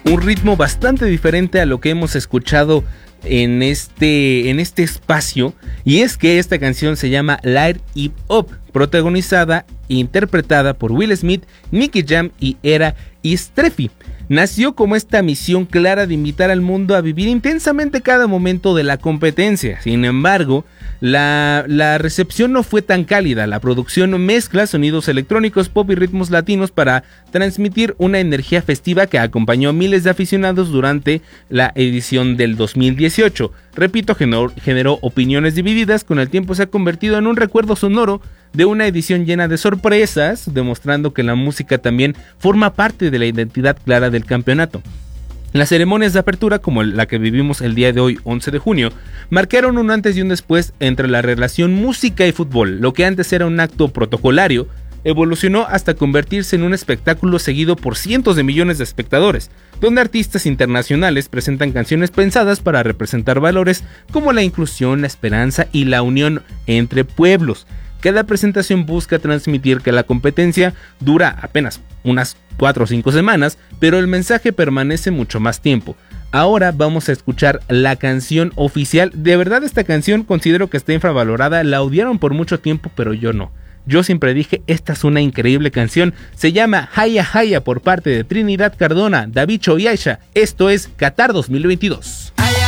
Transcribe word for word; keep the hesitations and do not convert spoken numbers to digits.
un ritmo bastante diferente a lo que hemos escuchado en este, en este espacio, y es que esta canción se llama Light It Up, protagonizada e interpretada por Will Smith, Nicky Jam y Era Istrefi. Nació como esta misión clara de invitar al mundo a vivir intensamente cada momento de la competencia. Sin embargo, la, la recepción no fue tan cálida. La producción mezcla sonidos electrónicos, pop y ritmos latinos para transmitir una energía festiva que acompañó a miles de aficionados durante la edición del dos mil dieciocho. Repito, generó, generó opiniones divididas. Con el tiempo se ha convertido en un recuerdo sonoro de una edición llena de sorpresas, demostrando que la música también forma parte de la identidad clara del campeonato. Las ceremonias de apertura, como la que vivimos el día de hoy, once de junio, marcaron un antes y un después entre la relación música y fútbol. Lo que antes era un acto protocolario evolucionó hasta convertirse en un espectáculo seguido por cientos de millones de espectadores, donde artistas internacionales presentan canciones pensadas para representar valores como la inclusión, la esperanza y la unión entre pueblos. Cada presentación busca transmitir que la competencia dura apenas unas cuatro o cinco semanas, pero el mensaje permanece mucho más tiempo. Ahora vamos a escuchar la canción oficial. De verdad, esta canción considero que está infravalorada, la odiaron por mucho tiempo, pero yo no. Yo siempre dije, esta es una increíble canción. Se llama Haya Haya por parte de Trinidad Cardona, Davicho y Aisha. Esto es Qatar dos mil veintidós. Haya,